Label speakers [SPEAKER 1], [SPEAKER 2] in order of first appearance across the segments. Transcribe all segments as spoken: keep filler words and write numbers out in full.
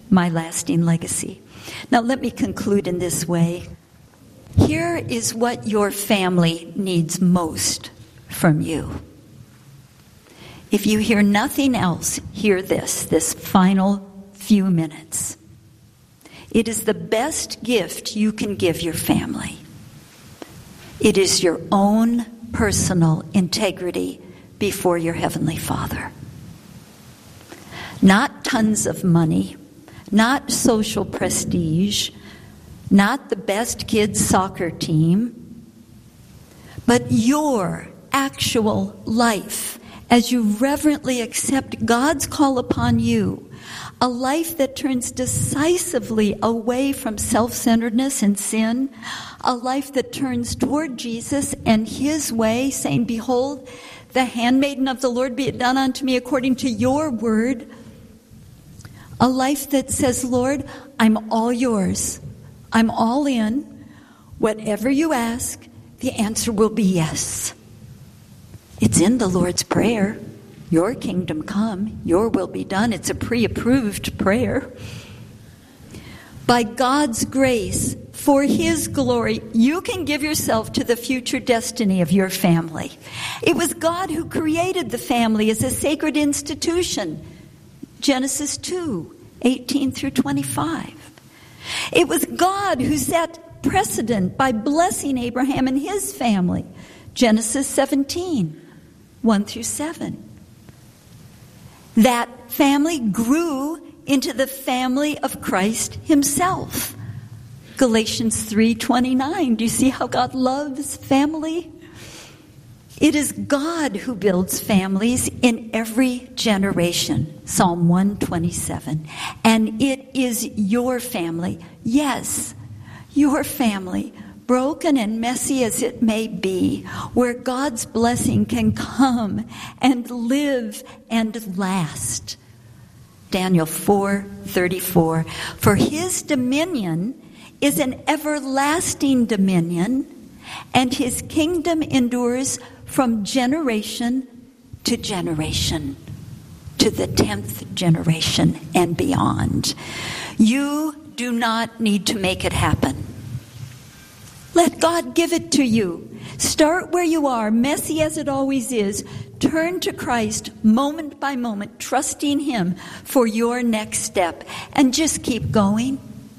[SPEAKER 1] my lasting legacy. Now let me conclude in this way. Here is what your family needs most from you. If you hear nothing else, hear this, this final few minutes. It is the best gift you can give your family. It is your own personal integrity before your Heavenly Father. Not tons of money, not social prestige, not the best kids' soccer team, but your actual life as you reverently accept God's call upon you, a life that turns decisively away from self-centeredness and sin, a life that turns toward Jesus and His way, saying, behold, the handmaiden of the Lord, be it done unto me according to your word. A life that says, Lord, I'm all yours. I'm all in. Whatever you ask, the answer will be yes. It's in the Lord's Prayer. Your kingdom come, your will be done. It's a pre-approved prayer. By God's grace, for His glory, you can give yourself to the future destiny of your family. It was God who created the family as a sacred institution. Genesis two, eighteen through twenty-five. It was God who set precedent by blessing Abraham and his family. Genesis seventeen, one through seven. That family grew into the family of Christ Himself. Galatians three twenty-nine. Do you see how God loves family? It is God who builds families in every generation. Psalm one twenty-seven. And it is your family. Yes, your family, broken and messy as it may be, where God's blessing can come and live and last. Daniel four thirty-four. For His dominion is an everlasting dominion, and His kingdom endures from generation to generation, to the tenth generation and beyond. You do not need to make it happen. Let God give it to you. Start where you are, messy as it always is. Turn to Christ moment by moment, trusting Him for your next step, and just keep going.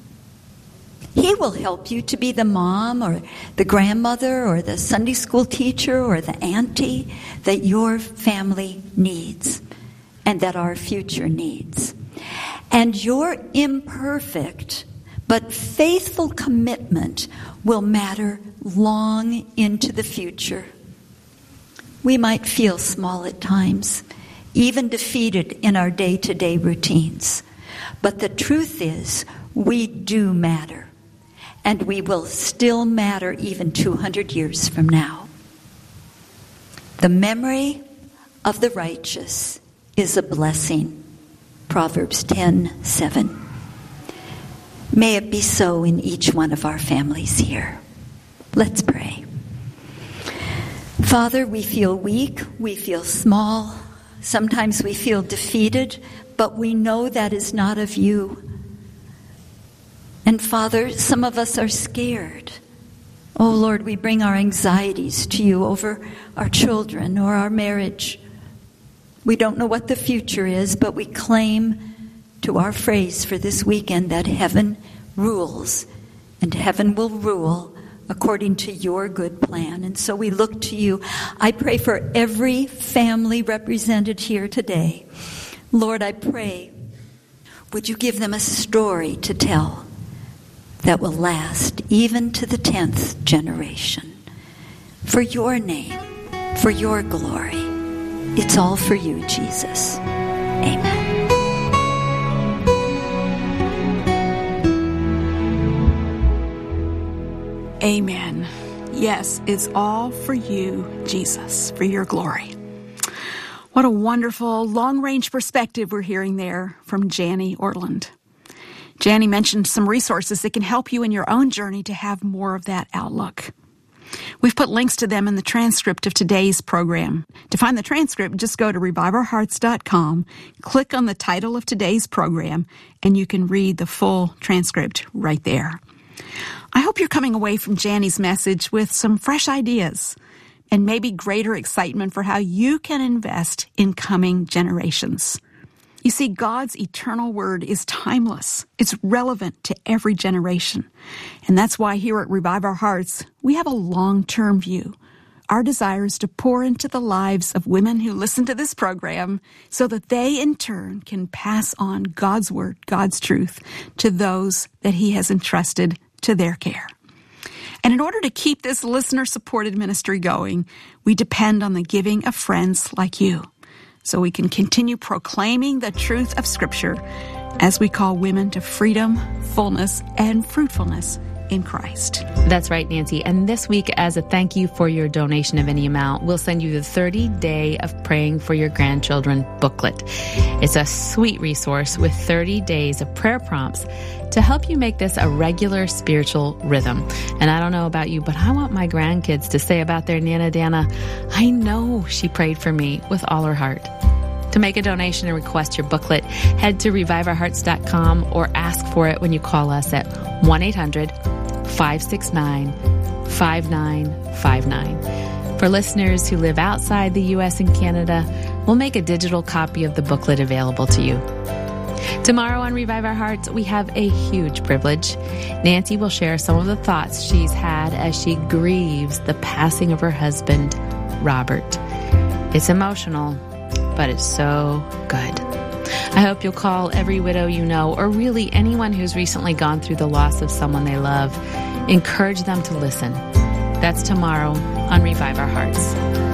[SPEAKER 1] He will help you to be the mom or the grandmother or the Sunday school teacher or the auntie that your family needs and that our future needs. And your imperfect but faithful commitment will matter long into the future. We might feel small at times, even defeated in our day-to-day routines. But the truth is, we do matter. And we will still matter even two hundred years from now. The memory of the righteous is a blessing. Proverbs ten seven. May it be so in each one of our families here. Let's pray. Father, we feel weak, we feel small, sometimes we feel defeated, but we know that is not of you. And Father, some of us are scared. Oh Lord, we bring our anxieties to you over our children or our marriage. We don't know what the future is, but we claim to our phrase for this weekend that heaven rules and heaven will rule according to your good plan. And so we look to you. I pray for every family represented here today. Lord, I pray, would you give them a story to tell that will last even to the tenth generation. For your name, for your glory. It's all for you, Jesus. Amen.
[SPEAKER 2] Amen. Yes, it's all for you, Jesus, for your glory. What a wonderful long-range perspective we're hearing there from Janie Ortland. Janie mentioned some resources that can help you in your own journey to have more of that outlook. We've put links to them in the transcript of today's program. To find the transcript, just go to revive our hearts dot com, click on the title of today's program, and you can read the full transcript right there. I hope you're coming away from Jani's message with some fresh ideas and maybe greater excitement for how you can invest in coming generations. You see, God's eternal word is timeless. It's relevant to every generation. And that's why here at Revive Our Hearts, we have a long-term view. Our desire is to pour into the lives of women who listen to this program so that they, in turn, can pass on God's word, God's truth, to those that He has entrusted to their care. And in order to keep this listener-supported ministry going, we depend on the giving of friends like you, so we can continue proclaiming the truth of Scripture as we call women to freedom, fullness, and fruitfulness in Christ.
[SPEAKER 3] That's right, Nancy. And this week, as a thank you for your donation of any amount, we'll send you the thirty Day of Praying for Your Grandchildren booklet. It's a sweet resource with thirty days of prayer prompts to help you make this a regular spiritual rhythm. And I don't know about you, but I want my grandkids to say about their Nana Dana, I know she prayed for me with all her heart. To make a donation and request your booklet, head to revive our hearts dot com or ask for it when you call us at one eight hundred five six nine five nine five nine. For listeners who live outside the U S and Canada, we'll make a digital copy of the booklet available to you. Tomorrow on Revive Our Hearts, we have a huge privilege. Nancy will share some of the thoughts she's had as she grieves the passing of her husband, Robert. It's emotional, but it's so good. I hope you'll call every widow you know, or really anyone who's recently gone through the loss of someone they love. Encourage them to listen. That's tomorrow on Revive Our Hearts.